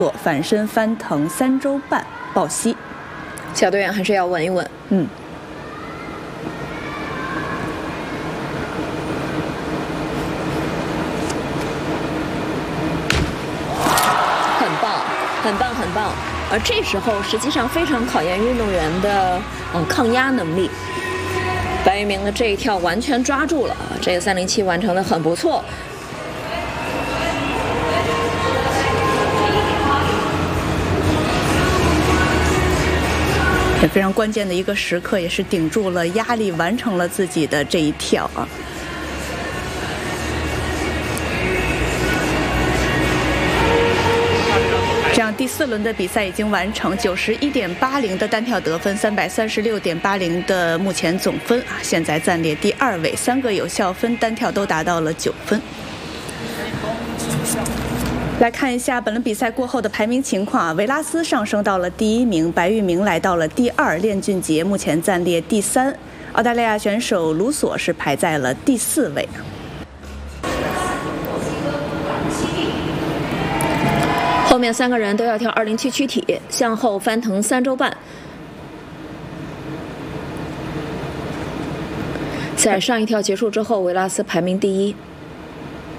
反身翻腾3周半抱膝。 小队员还是要稳一稳。很棒，很棒！而这时候实际上非常考验运动员的抗压能力。白玉明的这一跳完全抓住了，这个307完成的很不错。 也非常关键的一个时刻，也是顶住了压力，完成了自己的这一跳啊。这样第4轮的比赛已经完成，91.80的单跳得分，336.80的目前总分啊，现在暂列第2位，3个有效分单跳都达到了9分。来看一下本轮比赛过后的排名情况啊，维拉斯上升到了第1名，白玉明来到了第2，练俊杰目前暂列第3，澳大利亚选手卢索是排在了第4位。 后面3个人都要跳207躯体，向后翻腾3周半。在上一跳结束之后，维拉斯排名第1。